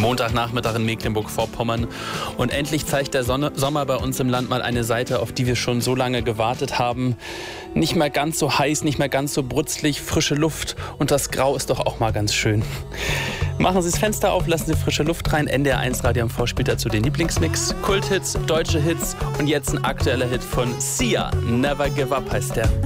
Montagnachmittag in Mecklenburg-Vorpommern und endlich zeigt der Sommer bei uns im Land mal eine Seite, auf die wir schon so lange gewartet haben. Nicht mehr ganz so heiß, nicht mehr ganz so brutzlig, frische Luft und das Grau ist doch auch mal ganz schön. Machen Sie das Fenster auf, lassen Sie frische Luft rein. NDR 1 Radio am V spielt dazu den Lieblingsmix. Kulthits, deutsche Hits und jetzt ein aktueller Hit von Sia. Never Give Up heißt der.